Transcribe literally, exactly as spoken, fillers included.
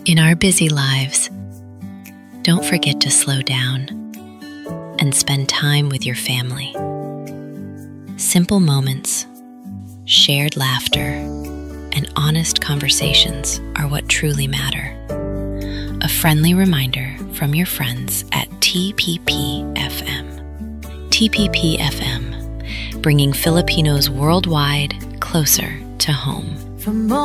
In our busy lives, don't forget to slow down and spend time with your family. Simple moments, shared laughter, and honest conversations are what truly matter. A friendly reminder from your friends at T P P F M. T P P F M, bringing Filipinos worldwide closer to home.